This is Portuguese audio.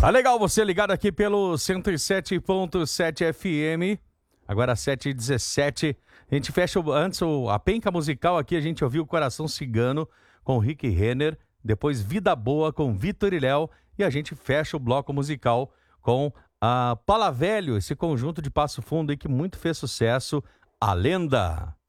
Tá legal você ligado aqui pelo 107.7 FM. Agora 7h17. A gente fecha antes a penca musical aqui. A gente ouviu Coração Cigano com Rick Renner. Depois Vida Boa com Vitor e Léo. E a gente fecha o bloco musical com a Palavelho, esse conjunto de Passo Fundo aí que muito fez sucesso. A Lenda.